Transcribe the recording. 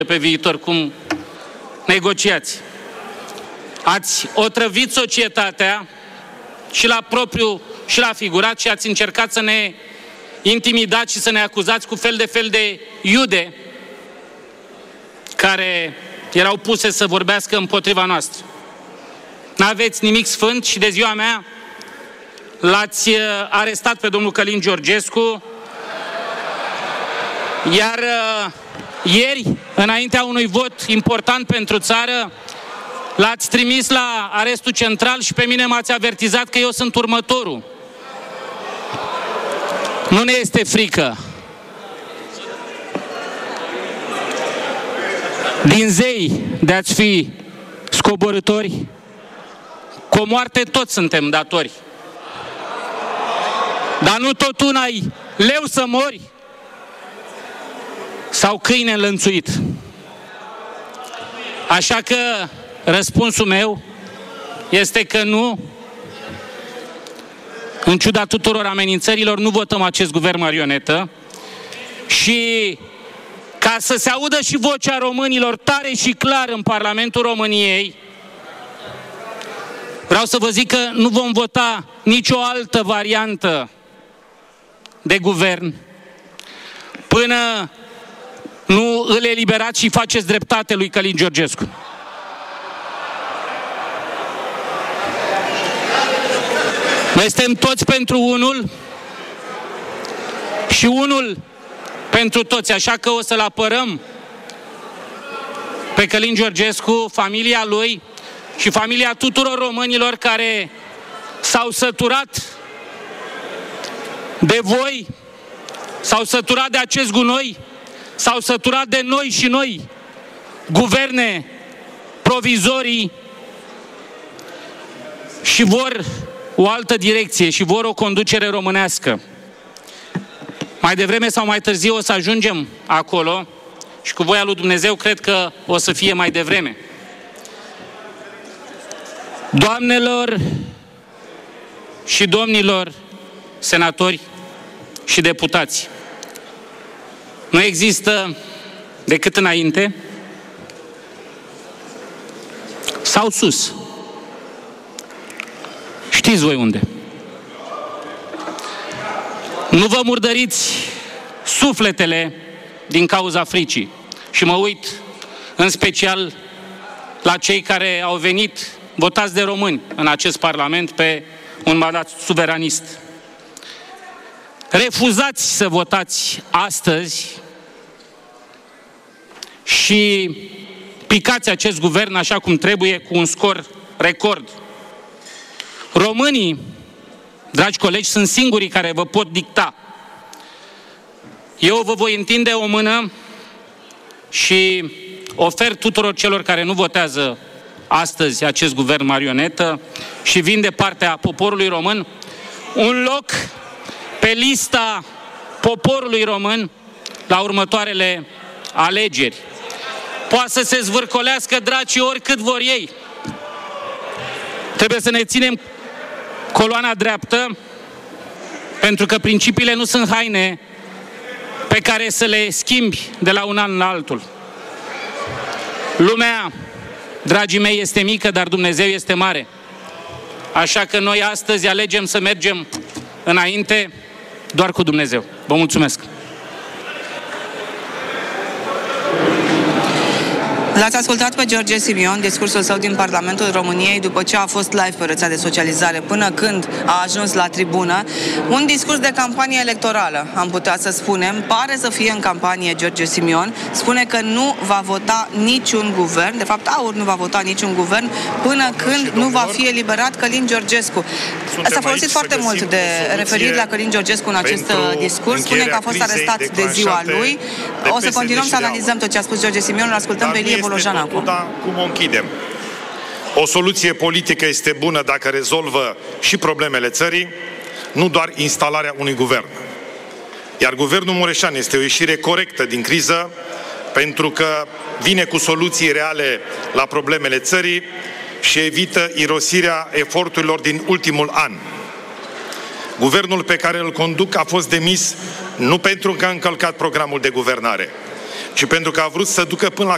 pe viitor cum negociați. Ați otrăvit societatea și la propriu și la figurat și ați încercat să ne intimidați și să ne acuzați cu fel de iude care erau puse să vorbească împotriva noastră. N-aveți nimic sfânt și de ziua mea l-ați arestat pe domnul Călin Georgescu, iar ieri, înaintea unui vot important pentru țară, l-ați trimis la arestul central și pe mine m-ați avertizat că eu sunt următorul. Nu ne este frică. Din zei de a-ți fi scoborâtori, cu o moarte toți suntem datori. Dar nu tot una-i leu să mori sau câine înlănțuit. Așa că răspunsul meu este că nu, în ciuda tuturor amenințărilor, nu votăm acest guvern marionetă și ca să se audă și vocea românilor tare și clar în Parlamentul României, vreau să vă zic că nu vom vota nicio altă variantă de guvern până nu îl eliberați și faceți dreptate lui Călin Georgescu. Noi suntem toți pentru unul și unul pentru toți, așa că o să-l apărăm pe Călin Georgescu, familia lui și familia tuturor românilor care s-au săturat de voi, s-au săturat de acest gunoi, s-au săturat de noi și noi, guverne provizorii, și vor o altă direcție și vor o conducere românească. Mai devreme sau mai târziu o să ajungem acolo și cu voia lui Dumnezeu cred că o să fie mai devreme. Doamnelor și domnilor senatori și deputați, nu există decât înainte sau sus. Știți voi unde. Nu vă murdăriți sufletele din cauza fricii. Și mă uit în special la cei care au venit votați de români în acest Parlament pe un mandat suveranist. Refuzați să votați astăzi și picați acest guvern așa cum trebuie, cu un scor record. Românii, dragi colegi, sunt singurii care vă pot dicta. Eu vă voi întinde o mână și ofer tuturor celor care nu votează astăzi acest guvern marionetă și vin de partea poporului român un loc pe lista poporului român la următoarele alegeri. Poate să se zvârcolească dracii oricât vor ei. Trebuie să ne ținem coloana dreaptă, pentru că principiile nu sunt haine pe care să le schimbi de la un an la altul. Lumea, dragii mei, este mică, dar Dumnezeu este mare. Așa că noi astăzi alegem să mergem înainte doar cu Dumnezeu. Vă mulțumesc! L-ați ascultat pe George Simion, discursul său din Parlamentul României după ce a fost live pe rețea de socializare până când a ajuns la tribună. Un discurs de campanie electorală, am putea să spunem. Pare să fie în campanie George Simion. Spune că nu va vota niciun guvern, de fapt AUR nu va vota niciun guvern până când nu va fi eliberat Călin Georgescu. S-a folosit foarte mult de referiri la Călin Georgescu în acest discurs. Spune că a fost arestat de ziua lui. O să continuăm să analizăm tot ce a spus George Simion. Îl ascultăm pe Ilie Bolojan acum. Cum o închidem? O soluție politică este bună dacă rezolvă și problemele țării, nu doar instalarea unui guvern. Iar guvernul Mureșan este o ieșire corectă din criză, pentru că vine cu soluții reale la problemele țării și evită irosirea eforturilor din ultimul an. Guvernul pe care îl conduc a fost demis nu pentru că a încălcat programul de guvernare, ci pentru că a vrut să ducă până la